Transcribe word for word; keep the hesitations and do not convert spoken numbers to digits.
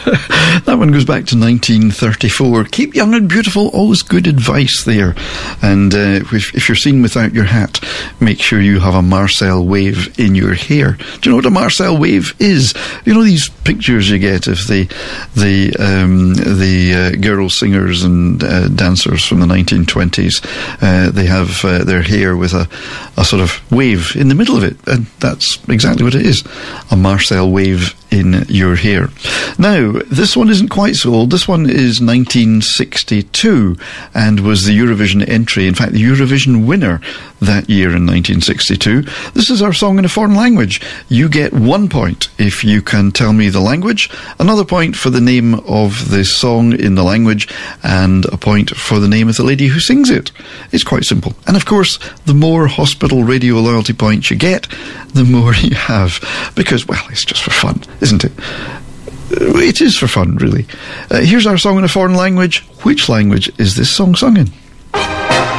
That one goes back to nineteen thirty-four. Keep young and beautiful, always good advice there. And uh, if, if you're seen without your hat, make sure you have a Marcel wave in your hair. Do you know what a Marcel wave is? You know these pictures you get of the the um, the uh, girl singers and uh, dancers from the nineteen twenties. Uh, they have uh, their hair with a, a sort of wave in the middle of it, and that's exactly what it is, a Marcel wave in your hair. Now, this one isn't quite so old. This one is nineteen sixty-two and was the Eurovision entry, in fact the Eurovision winner that year in nineteen sixty-two. This is our song in a foreign language. You get one point if you can tell me the language, another point for the name of the song in the language, and a point for the name of the lady who sings it. It's quite simple. And of course, the more hospital radio loyalty points you get, the more you have, because, well, it's just for fun, isn't it? It is for fun, really. Uh, here's our song in a foreign language. Which language is this song sung in?